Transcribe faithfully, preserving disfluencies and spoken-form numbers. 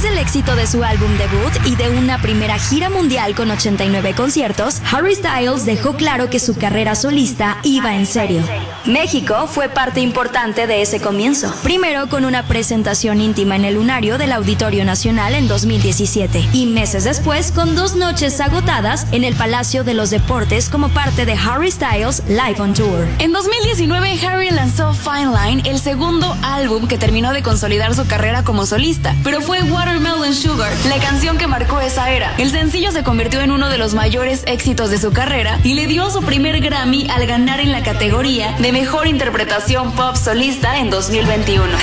del éxito de su álbum debut y de una primera gira mundial con ochenta y nueve conciertos, Harry Styles dejó claro que su carrera solista iba en serio. México fue parte importante de ese comienzo. Primero con una presentación íntima en el Lunario del Auditorio Nacional en dos mil diecisiete y meses después con dos noches agotadas en el Palacio de los Deportes como parte de Harry Styles Live on Tour. En dos mil diecinueve, Harry lanzó Fine Line, el segundo álbum que terminó de consolidar su carrera como solista, pero fue Watermelon Sugar, la canción que marcó esa era. El sencillo se convirtió en uno de los mayores éxitos de su carrera y le dio su primer Grammy al ganar en la categoría de Mejor Interpretación Pop Solista en dos mil veintiuno.